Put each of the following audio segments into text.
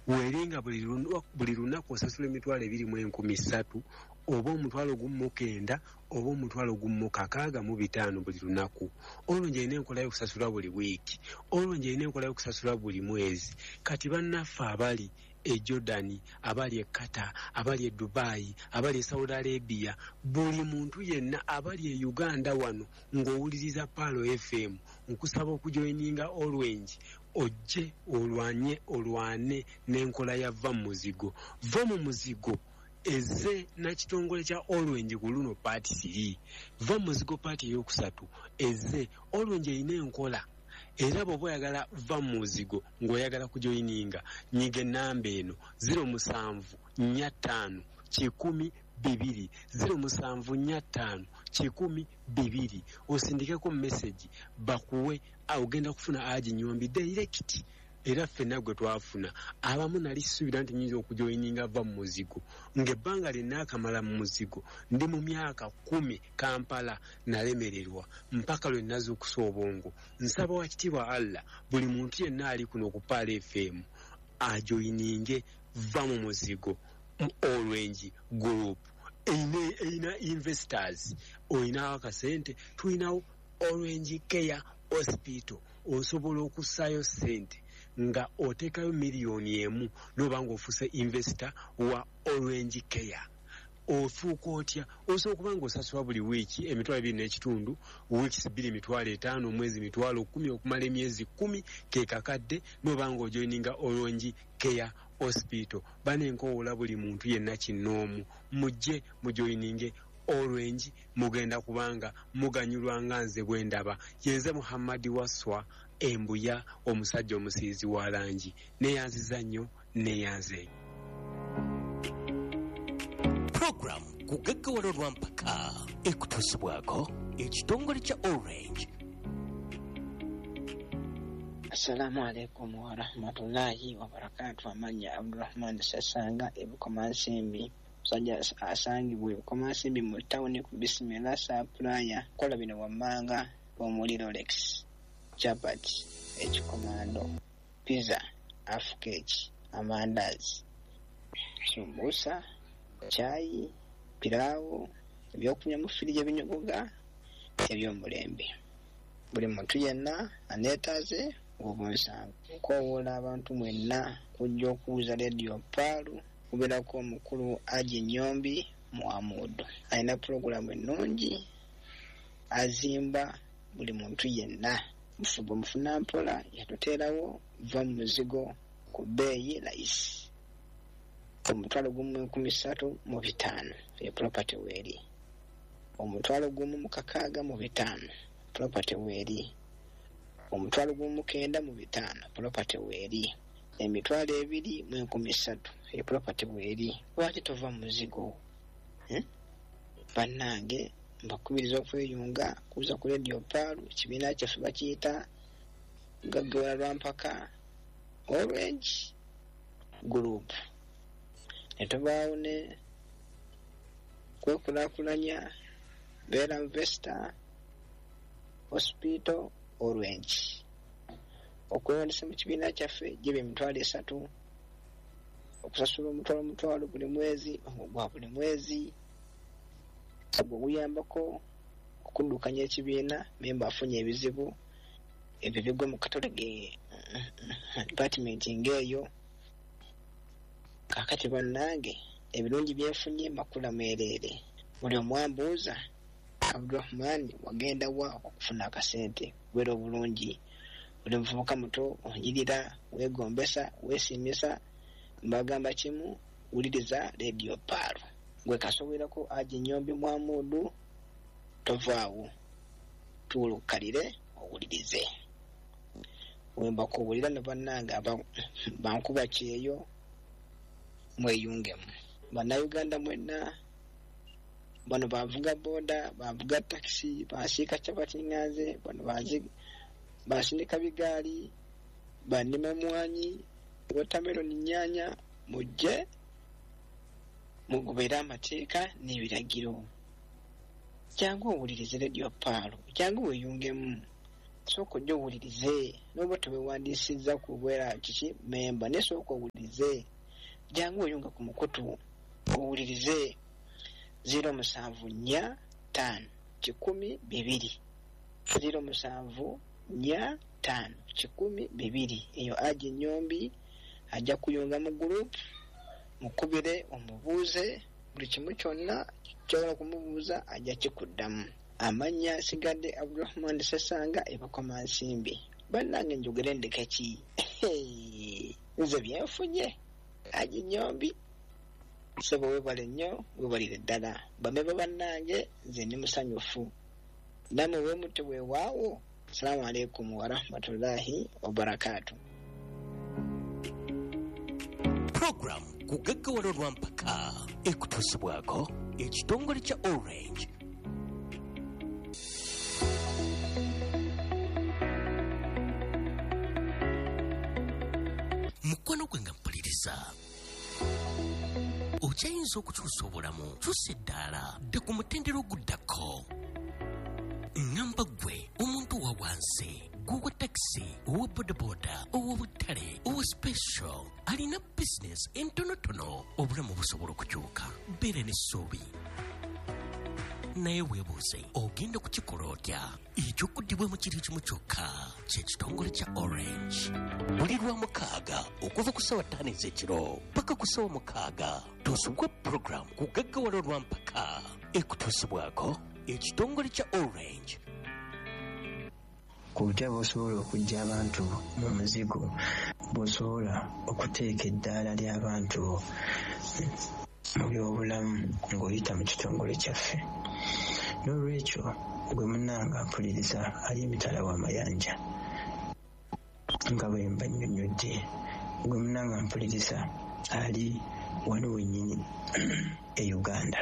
weeringa buli lunaku osasula emitwalo 2,300 oba omutwalo gumu 9 oba omutwalo gumu 605 buli lunaku. Olwo nje ine enkola y'okusasula buli wiiki, olwo nje ine enkola y'okusasula buli mwezi. Kati bannaffe abali e Jordan, abali e Qatar, abali e Dubai, abali e Saudi Arabia, buli muntu yenna abali e Uganda wano ng'owuliriza Palo FM, nkusaba okujoininga Orange ojje olwane n'enkola ya va mu muzigo. Va mu muzigo eze na kitongole kya Orange ku luno paati 3. Va mu muzigo paati eyokusatu eze Orange erina enkola. Era bw'oba oyagala va mu muzigo ng'oyagala kujoininga, nyiga ennamba eno 0745 10 2 0745 osindikeko message bakuwe ogenda kufuna Aji Nyombi direct. Era ffenna gwe twafuna abamu nali ssuubira nti nyinza okujoininga va mu muzigo ng'ebbanga lyennaakamala mu muzigo ndi mu myaka 10 Kampala nalemererwa mpaka lwe nazuukusa obwongo. Nsaba wakitiibwa Allah buli muntu yenna ali kuno ku Palo FM ajoininge va mu muzigo mu Orange Group. Eina investors oyinawo akasente, tulinawo Orange Care Hospital, osobola okussaayo sente nga otekayo $1,000,000 noba ng'ofuuse investor wa Orange Care. Ofuuka otya? Osobola okuba ng'osasula buli wiiki emitwalo 2.5, wiikisi 2 5, omwezi 10 okumala emyezi 10 ke kakadde noba ng'ojoininga Orange Care Hospital. Banenkowoola buli muntu yenna kinnoomu mujje mujoininge Orange, mugenda kubanga muganyulwa nga nze bwe ndaba. Yenze Muhammadi Waswa Embuya, omusajja omusiizi wa langi. Neyanziza nnyo, neyanze. Program kugaggawala olwampaka ekutuusibwako ekitongole kya Orange. Assalamu alaikum wa rahmatullahi wa barakatuh. Amanya Abdurrahman Sasanga Ebukomansimbi. Musajja asangibwa Ebukomansimbi mu tawuni ku Bismillah Supply. Kola bino wammanga omuliro Lex. Chapati, ekikomando, pizza, half cake, amandazi, sumbusa, chai, pilawo, ebyokunywa mu firiji ebinyogoga eby'omulembe. Buli muntu yenna aneetaaze obunsangu. Nkowoola abantu mwenna kujja okuwuza Radio Palo kubeerako omukulu Aji Nyombi Muhammad. Alina pulogulamu ennungi azimba buli muntu yenna. Mufubo mufuna mpola yatuteerawo va mu muzigo ku bbeeyi layisi. Omutwalo gumu 13,500 ye property weeri. Omutwalo gumu 6,500 property weeri. Omutwalo gumu 9,500 property weeri. Emitwalo 2,300 ye property weeri. Lwaki tova mu muzigo? Bannange mbakubiriza okweyunga kuza ku Radio Palo. Ekibiina kyaffe bakiyita gaggawala lwampaka Orange Group. Netubaawo ne kwekulaakulanya Beera Investor Hospital Orange. Okweyondesa mu kibiina kyaffe gye emitwalo 3, okusasula omutwalo buli mwezi, ogwa buli mwezi. Ogwo guyambako okuddukanya ekibiina memba afunye ebizibu ebyo bigwa mu katolege department ng'eyo. Kakati bannange ebirungi byenfunye makula meerere. Buli omwambuuza Abdurrahman wagenda wa okufuna akasente kubeera obulungi. Buli muvubuka muto onyirira weegombesa weesiimisa mbagamba kimu wuliriza Radio Palo. Gwe kasoberako Aji Nyombi Muhammad tovaawo tuulukalire owulirize. Wemba kuwulira ne bannange bankuba kyeyo mweyungemu. Bannayuganda mwenna bano bavuga boda, bavuga taxi, basiika chapati nganze, bano basindika bigaali, banima emwanyi, watermelon, nnyanya, mujje mugoberera amateeka n'ebiragiro. Jangu owulirize Radio Palo, jangu weeyungemu. sooka ojja owulirize n'oba tewewandiisizza ku bwera kiki memba naye sooka owulirize jangu oyunga ku mukutu owulirize 074 5 10 2 074 5 10 2 eyo Aji Nyombi ajja kuyunga mu group mukubire omubuuze buli kimu kyonna ky'osobola kumubuuza ajja kikuddamu. Amanya sigadde Abdulrahman Sasanga ebakoma nsimbi. Bannange njogere ndeke ki? Nze byenfunye Aji Nyombi sebo webale nnyo webalire ddala bameba bannange nze ndi musanyufu namwe wemutte weewaawo. Assalamu alaikum wa rahmatullahi wa barakatuh. Program kugaggawala Lwampaka ekutuusibwako ekitongole kya Orange. Mukwano gwe nga mpuliriza okyayinza okukyusa obulamu kyusa eddaala dda ku mutendera oguddako. Ngamba gwe omuntu wa wansi gwa taxi owa bodaboda owa butale owa special alina business entonotono obulamu busobola okukyuka beera n'essuubi naye weebuuze ogenda kukikola otya? Ekyokuddibwamu kiri kimu kyokka ky'ekitongole kya Orange. Buli Lwamukaaga okuva ku ssaawa 5 ez'ekiro paka ku ssaawa 6 tuusibwa program kugaggawala Lwampaka ekutuusibwako ekitongole kya Orange. Ku butya bw'osobola okuggya abantu mu muzigo, bw'osobola okuteeka eddaala ly'abantu mu byobulamu ng'oyita mu kitongole kyaffe. N'olwekyo gwe munnanga mpuliriza ali emitala w'amayanja nga bwe mba nnyonnyodde, gwe munnanga mpuliriza ali wano wennyini e Uganda,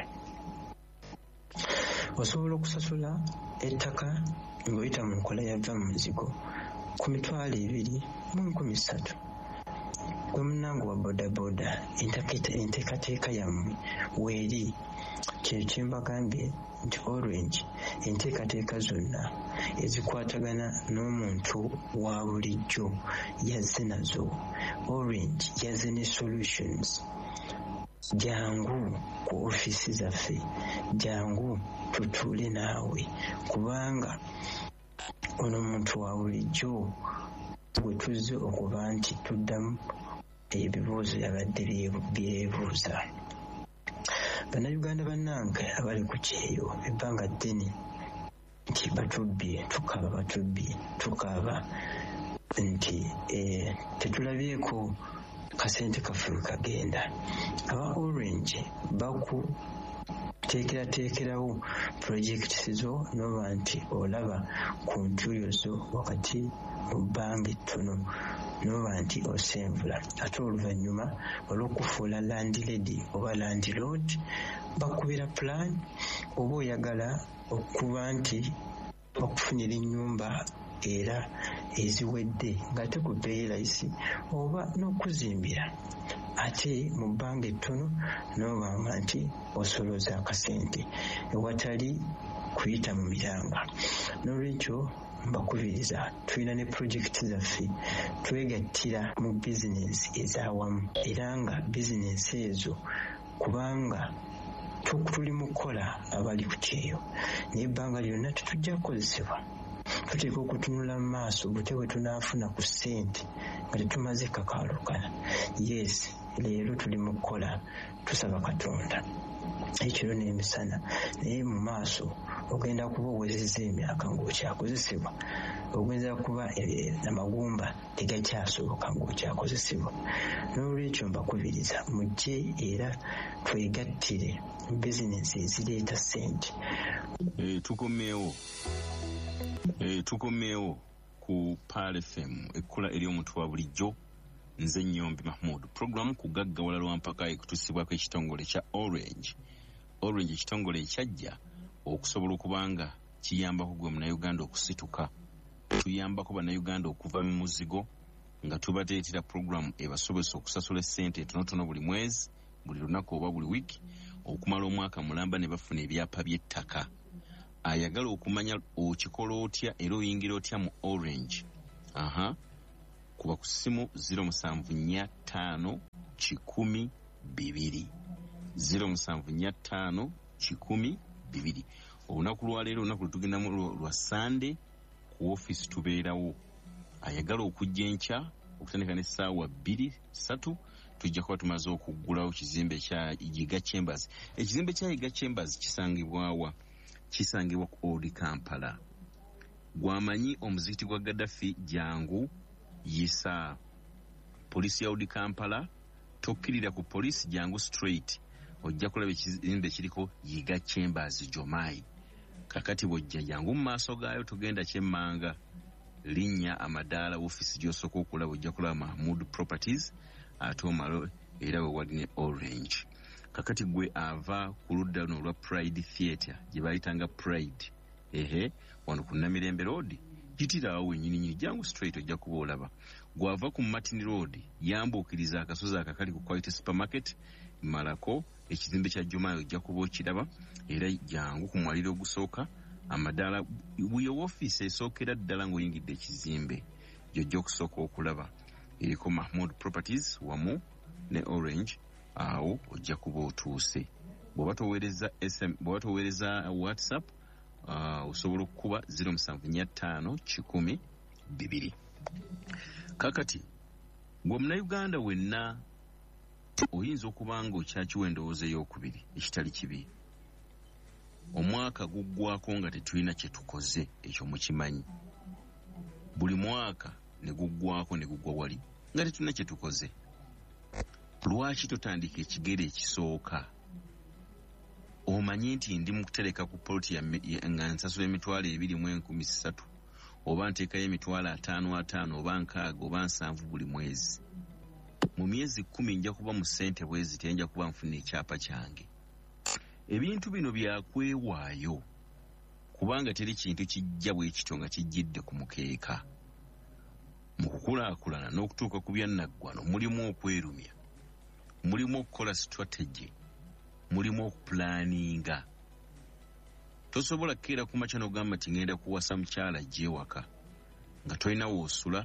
osobola okusasula ettaka ng'oyita mu nkola yava mu muzigo ku $2,213. Gwe munnange wa bodaboda enteekateeka yammwe weeri kye kyembagambye nti Orange enteekateeka zonna ezikwatagana n'omuntu wa bulijjo yazze nazo. Orange yazze ne solutions. Jangu ku ofiisi zaffe, jangu tutuule naawe kubanga ono omuntu wa bulijjo bwe tuzze okuba nti tuddamu ebibuuzo yabadde byebuuza. Bannayuganda bannange abali ku kyeyo ebbanga ddene nti batubbye tukaaba nti tetulabyeko kasente kaffe we kagenda. Aba Orange bakuteekerateekerawo projekiti zo n'oba nti olaba ku ntuuyo zo wakati mu bbanga ettono n'oba nti osenvula ate oluvannyuma olw'okufuula landlady oba landlord bakubira plan oba oyagala okuba nti okufunira ennyumba era eziwedde ng'ate ku bbeeyi layisi oba n'okuzimbira ate mu bbanga ettono n'obanga nti osolooza akasente ewatali kuyita mu miranga. N'olwekyo mbakubiriza tulina ne projekiti zaffe twegattira mu bizinensi ez'awamu era nga bizinensi ezo kubanga tuli mu kukola abali ku kyeyo naye ebbanga lyonna tetujja kukozesebwa. Tuteeka okutunula mu maaso bute bwe tunaafuna ku ssente nga tetumaze kakaalukana. Yes, leero tuli mu kukola tusaba Katonda ekiro n'emisana naye mu maaso ogenda kuba owezezza emyaka ng'okyakozesebwa, ogenda kuba amagumba tegakyasoboka ng'okyakozesebwa. N'olwekyo mbakubiriza mujje era twegattire bizinensi ezireeta ssente. Tukomeewo ku Pal FM ekkola eri omuntu wa bulijjo. Nze Nyombi Mahmoud. Program kugaggawala Lwampaka ekutusibwako ekitongole kya Orange. Orange ekitongole ekyajja okusobola okubanga kiyambako gwe munnayuganda okusituka, tuyambako bannayuganda okuva mu muzigo nga tubateetera program ebasobozesa okusasula essente entonotono buli mwezi, buli lunaku oba buli wiiki okumala omwaka mulamba ne bafuna ebyapa by'ettaka. ayagala okumanya okikola otya era oyingira otya mu Orange kuba ku ssimu 074 10 2 074 10 2. Olunaku lwaleero olunaku lutugendamu lwa Sunday ku office tubeerawo. Ayagala okujja enkya okutandika n'essaawa 2-3 tujja kuba tumaze okuggulawo ekizimbe kya Yiga Chambers. Ekizimbe kya Yiga Chambers kisangibwa ku Old Kampala. Gwamanyi omuzikiti gwa Gaddafi jangu yisa polisi ya Old Kampala tokkirira ku polisi jangu straight ojja kulaba ekizimbe kiriko Yiga Chambers Jomai. Kakati bw'ojja jangu mu maaso gaayo tugenda kyemmanga linnya amadaala office gy'osooka okulaba ojja kulaba Mahmood Properties ate omalo era we wali ne Orange. Kakati gwe ava ku ludda luno olwa Pride Theatre gye bayitanga Pride wano ku Namirembe Road yitiraawo wennyini jangu straight ojja kuba olaba. Gwava ku Martin Road yambuukiriza akasozi akakali ku Quality Supermarket malako ekizimbe kya Jumaa ojja kuba okiraba era jangu ku mwaliro ogusooka amadaala buli woofiisi esookera ddala ng'oyingidde ekizimbe gy'ojja okusooka okulaba eriko Mahmood Properties wamu ne Orange. Awo ojja kuba otuuse. Bw'oba toweereza WhatsApp osobola okukuba 075 10 2. Kakati gwe Munnayuganda wenna oyinza okuba nga okyakiwa endowooza ey'okubiri ekitali kibi. Omwaka guggwako nga tetulina kye tukoze, ekyo mukimanyi. Buli mwaka ne guggwako ne guggwa wali nga tetulina kye tukoze. Lwaki totandika ekigere ekisooka? Omanyi nti ndi mu kutereka ku poloti nga nsasula emitwalo 2,300 oba nteekayo emitwalo 5 oba 6 oba 7 buli mwezi. Mu myezi 10 nja kuba mu ssente bwezi tenja kuba nfuna ekyapa kyange. Ebintu bino byakwewaayo kubanga teri kintu kijja bwe kityo nga kijjidde ku mukeeka. Mu kukulaakulana n'okutuuka ku byannaggwano mulimu okwerumya, mulimu okukola strategy, mulimu okupulaninga. Tosobola keera ku makya n'ogamba nti ngenda kuwasa mukyala ajje ewaka nga tolina woosula,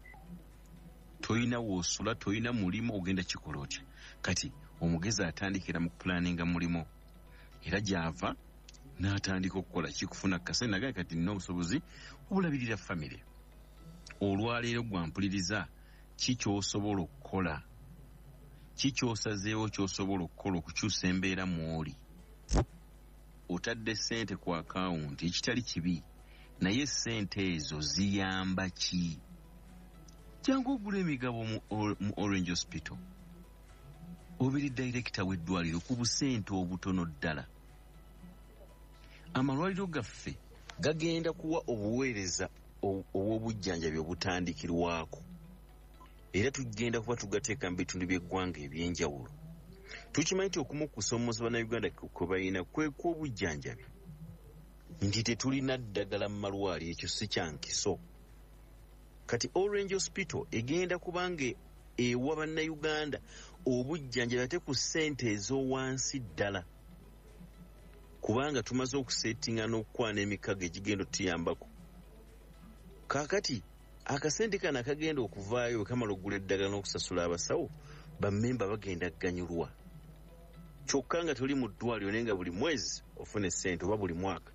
tolina mulimu ogenda kikola otya. Kati omugezi atandikira mu kupulaninga mulimu era gy'ava n'atandika okukola kikufuna kasente nagaye kati nina obusobozi obulabirira famire. Olwaleero gwampuliriza kikyosobola okukola, kikyosazeewo kyosobola okukola okukyusa embeera mw'oli. Otadde ssente ku akawunti ekitali kibi, naye ssente ezo ziyamba ki? Jangu ogula emigabo mu Orange Hospital, obiri dayirekita w'eddwaliro ku busente obutono ddala. Amalwaliro gaffe gagenda kuwa obuweereza obw'obujjanjabi obutandikirwako era tugenda kuba tugateeka mu bitundu by'eggwanga eby'enjawulo. Tukimanyi nti okumu kusomooza bannayuganda kwe balina kw'obujjanjabi nti tetulina ddagala mu malwaliro, ekyo si kya nkiso. Kati Orange Hospital egenda kubanga ewa bannayuganda obujjanjabi ate ku ssente ez'owansi ddala, kubanga tumaze okuseetinga n'okukwana emikago egigenda otuyambako. Kaakati akasente kano akagenda okuvaayo kamala okugula eddagala n'okusasula abasawo, bammemba bagenda kuganyulwa. Kyokka nga tuli mu ddwaliro naye nga buli mwezi ofuna essente oba buli mwaka.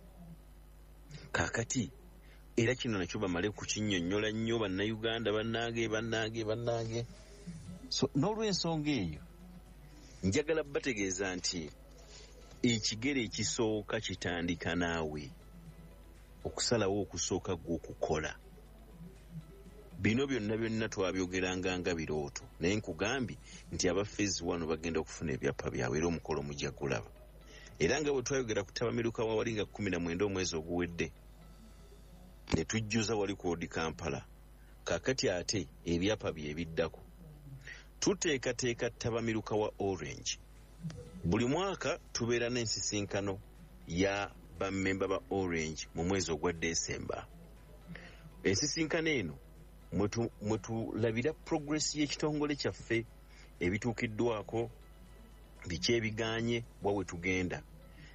Kaakati era kino nakyo bamale kukinnyonnyola nnyo bannayuganda bannange. So n'olw'ensonga eyo njagala bategeeza nti ekigere ekisooka kitandika naawe okusalawo okusooka gw'okukola. Bino byonna twabyogeranga nga birooto, naye nkugambye nti aba Phase 1 bagenda okufuna ebyapa byabwe era omukolo mujja kulaba. Era nga bwe twayogera ku Tabamiruka wali nga 19 omwezi oguwedde ne tujjuza wali ku Old Kampala, kaakati ate ebyapa bye biddako. Tuteekateeka Tabamiruka wa Orange. Buli mwaka tubeera n'ensisinkano ya bammemba ba Orange mu mwezi ogwa Desemba. Ensisinkano eno mwe tulabira progress y'ekitongole kyaffe, ebituukiddwako, biki ebiganye, bwa we tugenda.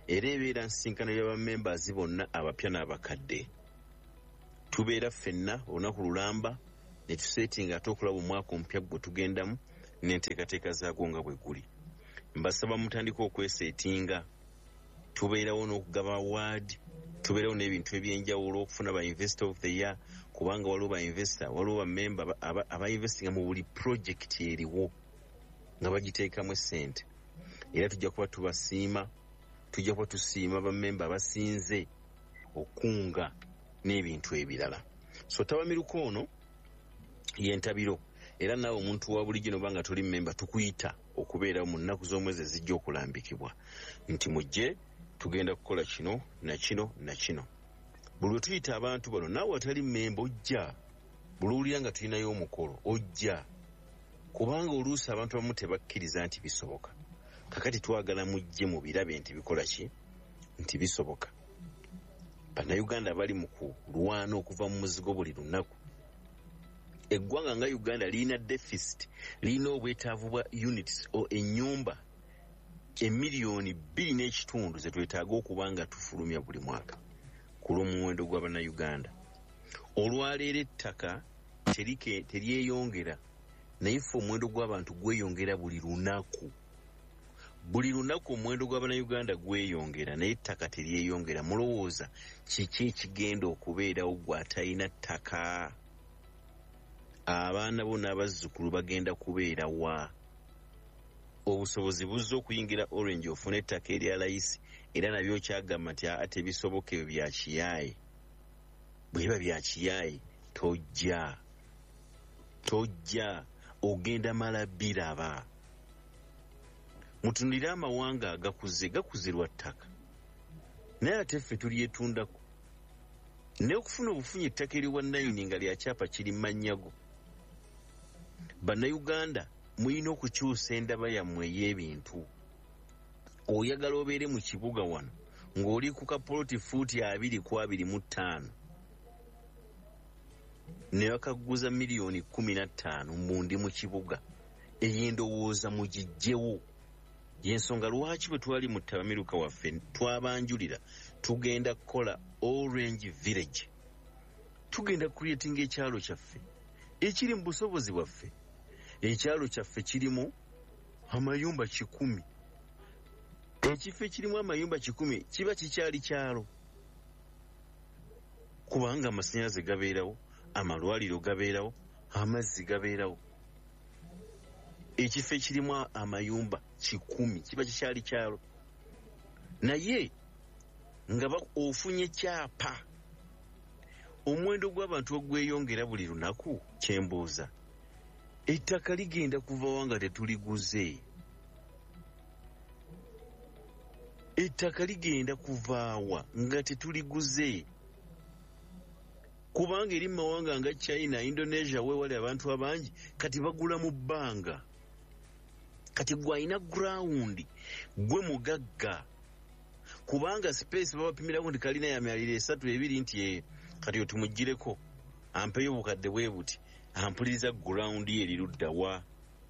era ebeera nsinkano y'abamembers bonna abapya n'abakadde. Tubeera ffenna olunaku lulamba ne tuseetinga ate okulaba omwaka omupya gwe tugendamu n'enteekateeka zaagwo nga bwe guli. Mbasaba mutandika okweseetinga. Tubeerawo n'okugaba awaadi, tubeerawo n'ebintu ebyenjawulo okufuna ba investor of the year, kubanga waliwo ba investor, waliwo bamemba abainvestinga mu buli project eriwo nga bagiteekamu essente. Era tujja kuba tubasiima, tujja kuba tusiima bamemba abasinze okunga n'ebintu ebirala. So Tabamiruka ono yentabiro, era naawe omuntu wa bulijjo nobanga tuli memba tukuyita okubeerawo mu nnaku z'omwezi ezijja okulambikibwa nti mujje tugenda kukola kino na kino na kino. Buli tuyita abantu bano naawe atali memba ojja, buli owulira nga tulinayo omukolo ojja, kubanga oluusi abantu abamu tebakkiriza nti bisoboka. Kakati twagala mujje mu birabe nti bikola ki, nti bisoboka. Bannayuganda bali mu kulwana okuva mu muzigo buli lunaku. Eggwanga nga Uganda lirina deficit, lirina obwetaavu bwa units o ennyumba emiliyoni 2.5 ze twetaaga okuba nga tufulumya buli mwaka ku lw'omuwendo gw'Abannayuganda. Olwaleero ettaka teryeyongera, naye ffe omuwendo gw'abantu gweyongera buli lunaku. Buli lunaku omuwendo gw'Abannayuganda gweyongera naye ettaka teryeyongera. Mulowooza kiki ekigenda okubeerawo gw'atalina ttaka? Abaana bo n'abazzukulu bagenda kubeera wa? Obusobozi buzza okuyingira Orange ofune ettaka erya layisi, era nabyo kyagamba nti ate bisoboka ebyo bya kiyaaye. Bweba bya kiyaaye tojja ogenda mala biraba. Mutunulire amawanga agakuze gakuzirwa ttaka, naye ate ffe tulyetundako. Naye okufuna obufunyi ettaka eriwa Nayini nga lya kyapa kiri mannyago. Bannayuganda muyina okukyusa endaba yammwe ey'ebintu. Oyagala obeere mu kibuga wano ng'oli ku kapoloti fuuti 2.25 ne bakaguza miliyoni 15 mundi mu kibuga. Eyo endowooza mugijjewo. Yensonga lwaki bwe twali mu Tabamiruka waffe twabanjulira tugenda kukola Orange Village. Tugenda creating ekyalo kyaffe ekiri mu busobozi bwaffe. Ekyalo kyaffe kirimu amayumba 100. Ekifo ekirimu amayumba 100 kiba kikyali kyalo, kubanga amasannyalaze gabeerawo, amalwaliro gabeerawo, amazzi gabeerawo. Ekifo ekirimu amayumba 100 kiba kikyali kyalo. Naye nga ofunye kyapa, omuwendo gw'abantu ogweyongera buli lunaku, kyembuuza ettaka ligenda kuvawa nga tetuliguze? Ettaka ligenda kuvaawa nga tetuliguze? Kubanga eri mawanga nga China, Indonesia wewali abantu abangi kati bagula mu bbanga. Kati gwalina ground gwe mugagga, kubanga space babapimirawo nti kalina ya myaliro 3-2 nti kati otumugireko ampeyo obukadde bwe buti, ampuliriza ground ye erudda wa?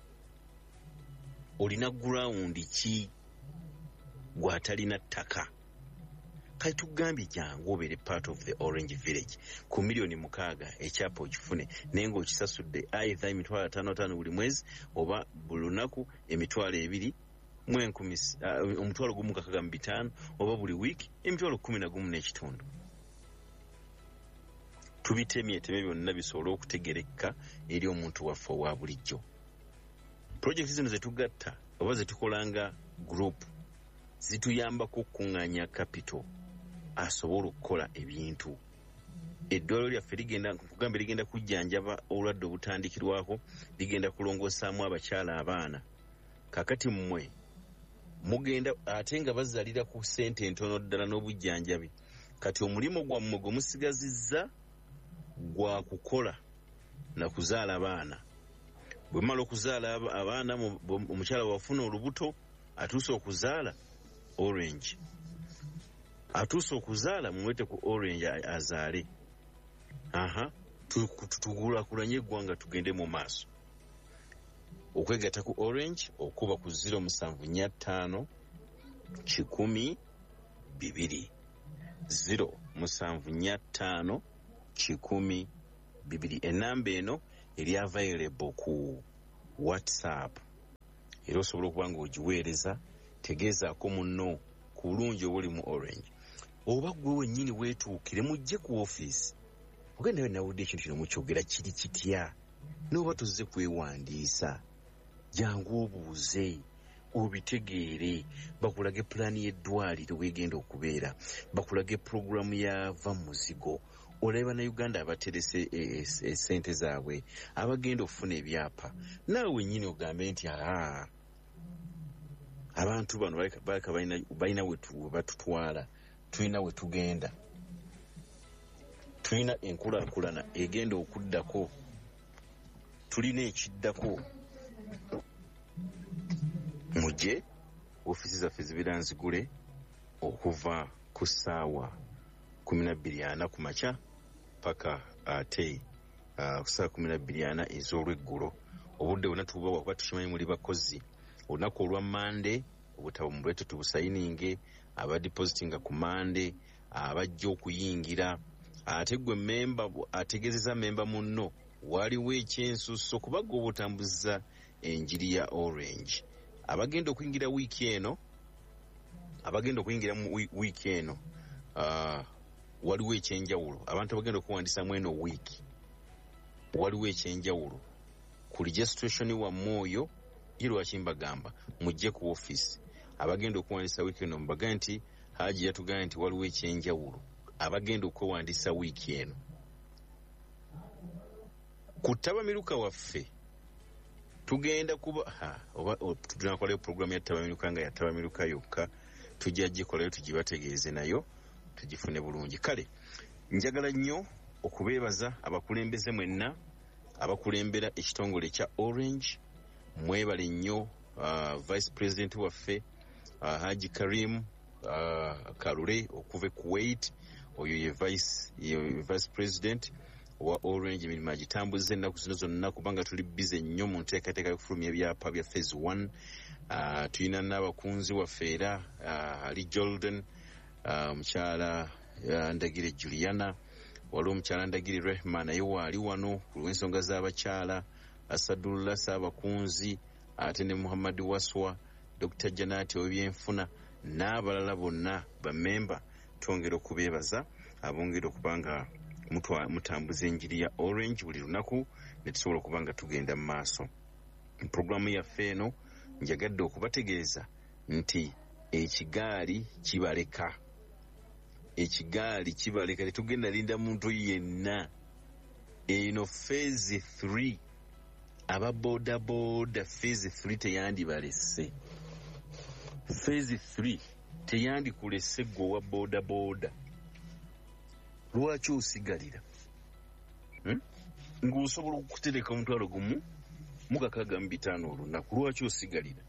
Olina ground ki gwatalina ttaka? Kati tugambye jangu obeere part of the Orange Village ku miliyoni 6 ekyapa okifune, naye ng'okisasudde either emitwalo 55 buli mwezi oba buli lunaku emitwalo 2 omutwalo gumu 65 oba buli wiiki emitwalo 11.5. Tubitemye byonna bisobole okutegerekka eri omuntu waffe owa bulijjo. Projekiti zino zetugatta oba zetukolanga group zituyambako okukuŋŋaanya capital asobola okukola ebintu. Eddwaliro lyaffe ligenda kujjanjaba obulwadde obutandikirwako, ligenda kulongoosaamu abakyala abaana. Kakati mmwe mugenda ate nga bazalira ku ssente entono ddala n'obujjanjabi. Kati omulimu gwammwe gwe musigazizza gwa kukola na kuzaala abaana. Bwe mmala okuzaala abaana, omukyala wafuna olubuto, atuuse okuzaala Orange. Atuuse okuzaala mumwete ku Orange azaale. Tugulakulanye eggwanga tugende mu maaso. Okwegatta ku Orange okuba ku 075 10 2 074 10 2. Enamba eno eri available ku WhatsApp era osobola okuba nga ogiweereza. Tegeezaako munno ku bulungi obuli mu Orange. Oba gwe wennyini weetuukire mujje ku ofiisi ogenda nawudde ekintu kino mukyogera kiri kitya n'oba tuzze kwewandiisa jangu obuuze obitegeere bakulage pulaani y'eddwaliro weegenda okubeera bakulage puroguramu yava mu muzigo olaba na Uganda abaterese essente zaabwe abagenda okufuna ebyapa naawe wennyini ogambe nti abantu bano balina we batutwala tulina we tugenda tulina enkulaakulana egenda okuddako tulina ekiddako mujje ofiisi zaffe zibeera nzigule okuva ku ssaawa 12:40 ku makya paka ate ku ssaawa 12:40 ez'olweggulo obudde bwonna tububawa kuba tukimanyi muli bakozi olunaku olwa Mande obutabo mubulete tubusayininge abadipositinga ku Mande abajja okuyingira ate gwe memba ategeezeza memba munno waliwo ekyensusso kubaga obutambuza enjiri ya Orange abagenda okuyingira wiiki eno waliwo ekyenjawulo abantu abagenda okuwandiisa mweno wiiki waliwo ekyenjawulo ku registration wammwe oyo ye lwaki mbagamba mujje ku ofiisi abagenda okuwandiisa wiiki eno mbaga nti Haji yatugamba nti waliwo ekyenjawulo abagenda okwewandiisa wiiki eno ku ttabamiruka waffe tugenda kuba tunakolayo puroguramu ya ttabamiruka nga ya ttabamiruka yokka tujja gikolayo tugibategeeze nayo tugifune bulungi. Kale njagala nnyo okubeebaza abakulembeze mwenna abakulembera ekitongole kya Orange mwebale nnyo vice president waffe Haji Karim Kalule okuva Kuwait oyo ye vice president wa Orange emirimu agitambuza ennaku zino zonna kubanga tuli bize nnyo mu nteekateeka y'okufulumya ebyapa bya phase 1 tulina n'abakunzi waffe era ali Jordan omukyala Ndagire Juliana waliwo omukyala Ndagire Rehman naye waali wano ku lw'ensonga z'abakyala Asadullah Saabakunzi ate ne Muhammad Waswa Dr. Janati ow'ebyenfuna n'abalala bonna bamemba twongera okubeebaza abongera okubanga mutambuza enjiri ya Orange buli lunaku ne tusobola okuba nga tugenda mu maaso. Puroguramu yaffe eno njagadde okubategeeza nti ekigaali kibaleka tetugenda linda muntu yenna. Eno phase 3 aba boda phase 3 teyandibalese. Phase 3 teyandikulese gwe wa boda lwaki osigalira ng'osobola okutereka omutwalo gumu mu 65 olunaku lwaki osigalira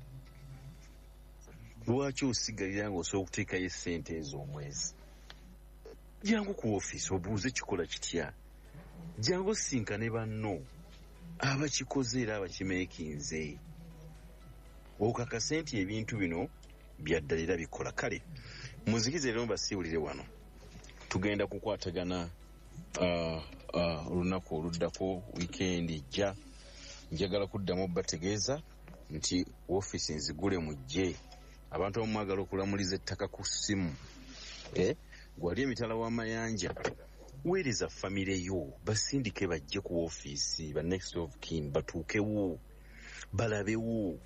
ng'osobola okuteekayo essente ez'omwezi? Jangu ku ofiisi obuuze kikola kitya, jangu sinkane banno abakikoze era abakimeekinze okakase nti ebintu bino byaddala era bikola. Kale muzikize rero mbasiibulire wano tugenda kukwatagana olunaku oluddako weekend ejja. Njagala kuddamu bategeeza nti ofiisi nzigule mujje abantu abamwagala okulamuliza ettaka ku ssimu gwali emitala w'amayanja weereza famire yo basindike bajje ku ofiisi ba next of kin batuukewo balabewo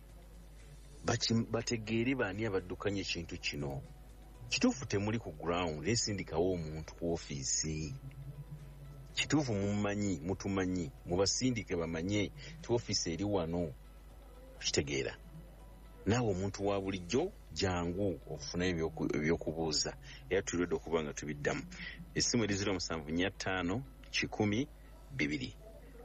bategeere baani abaddukanya ekintu kino. Kituufu temuli ku ground esindikawo omuntu ku ofiisi. Kituufu mutumanyi mubasindike bamanye ti ofiisi eri wano kitegeera. Naawe omuntu wa bulijjo jangu okufunayo ebyokubuuza era tulidde okuba nga tubiddamu. Essimu eri 075 10 2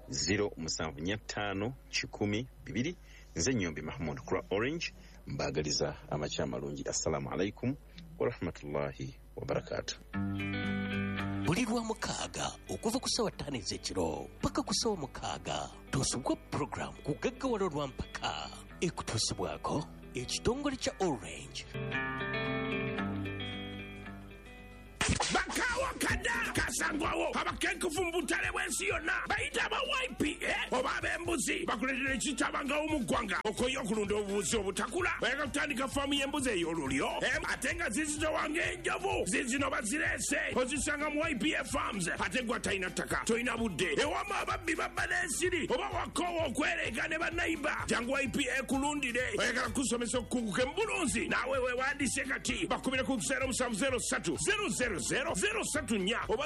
075 10 2. Nze Nnyombi Mahmoud kula Orange mbagaliza amakya amalungi. Assalamu alaikum wa rahmatullahi wa barakatuh. Buli lwa mukaaga okuva ku ssaawa 5 ez'ekiro paka ku ssaawa 6 tuusibwa program ku gaggawalo lwa mpaka ekutuusibwako ekitongole kya Orange. bakawa kada kasangwawo abakenkufu mu butale bw'ensi yonna bayita aba YPA oba ab'embuzi bakuletera ekitabangawo mu ggwanga okoye okulunda obubuzi obutakula bayaka kutandika faamu y'embuzi ey'olulyo ate nga zizitowanga enjovu zizino bazireese ozisanga mu YPA farms ate gwa talina ttaka tolina budde ewamu ababbi babba n'ensiri oba wakoowa okwereega ne bannayiba jangu YPA kulundire oyagala kusomesa okukunguka embulunzi naawe weewandiise kati bakubire ku 0703 oba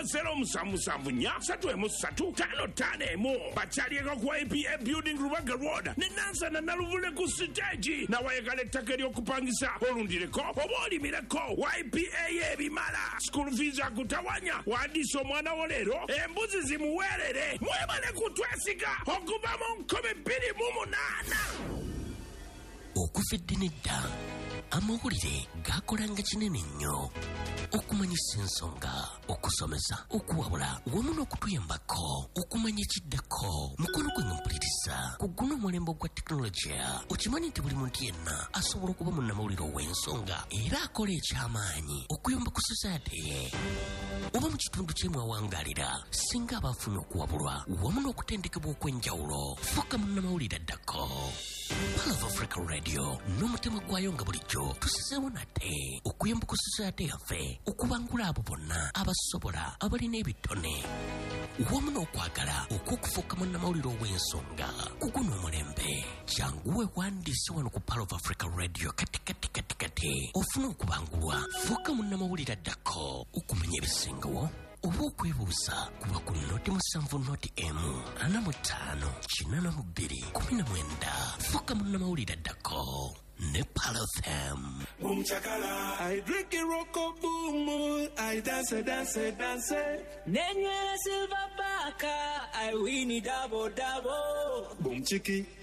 0774 bakyalieko ku YPA building Rubaga Road ne Nansana Naluvule ku siteegi nawayagala ettaka ery'okupangisa olundireko oba olimireko YPA y'ebimala school fees akutawanya wandiisa omwana wo leero embuzi zimuweerere mwebale kutwesiga okuva mu 2028 okuva eddini edda amawulire gakolanga kinene nnyo okumanyisa ensonga okusomesa okuwabula wamu n'okutuyambako okumanya ekiddako mukono gwe nga mpuliriza ku guno omulembe gwa tekinologiya okimanyi nti buli muntu yenna asobola okuba munnamawulire ow'ensonga era akola eky'amaanyi okuyamba ku society ye oba mu kitundu kyemwawangalira singa abaafuna okuwabulwa wamu n'okutendekebwa okw'enjawulo fuuka munnamawulire addako Pal of Africa Radio n'omutima gwayo nga bulijjo tusizeewo nate okuyamba ku society yaffe okubangula abo bonna abasobola abalina ebitone wamu n'okwagala okw'okufuuka munnamawulire ow'ensonga ku guno omulembe kyanguwe wandiise wano ku Pal of Africa Radio kati ofuna okubangulwa fuuka munnamawulire addako okumanya ebisingawo oba okwebuuza kuba ku noti 7-45-82-19 fuuka munnamawulire addako ne Pal FM. I drink a rock boom, I dance. Nenye silver baka, I win it double. Boom chiki.